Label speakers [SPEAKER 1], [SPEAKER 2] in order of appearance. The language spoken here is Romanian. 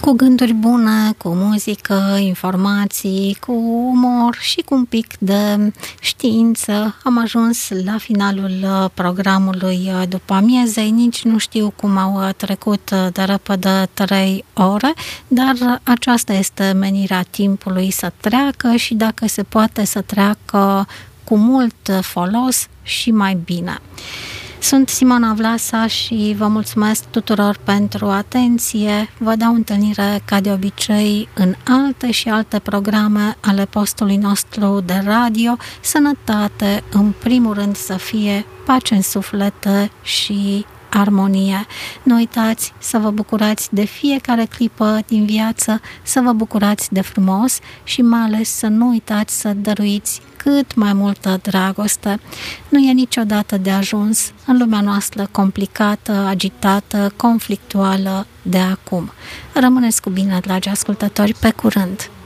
[SPEAKER 1] cu gânduri bune, cu muzică, informații, cu umor și cu un pic de știință. Am ajuns la finalul programului după amiezei. Nici nu știu cum au trecut de repede 3 ore, dar aceasta este menirea timpului, să treacă și dacă se poate să treacă cu mult folos și mai bine. Sunt Simona Vlasa și vă mulțumesc tuturor pentru atenție. Vă dau întâlnire ca de obicei în alte și alte programe ale postului nostru de radio. Sănătate, în primul rând, să fie, pace în suflete și armonie. Nu uitați să vă bucurați de fiecare clipă din viață, să vă bucurați de frumos și mai ales să nu uitați să dăruiți cât mai multă dragoste. Nu e niciodată de ajuns în lumea noastră complicată, agitată, conflictuală de acum. Rămâneți cu bine, dragi ascultători, pe curând!